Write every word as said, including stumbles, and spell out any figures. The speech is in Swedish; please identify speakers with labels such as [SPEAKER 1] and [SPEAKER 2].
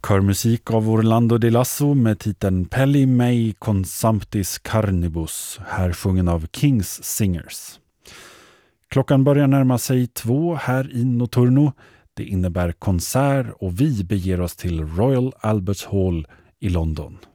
[SPEAKER 1] Körmusik av Orlando Di Lasso med titeln Pelli Mei Consumptis Carnibus, här sjungen av Kings Singers. Klockan börjar närma sig två här i Notturno. Det innebär konsert och vi beger oss till Royal Albert Hall i London.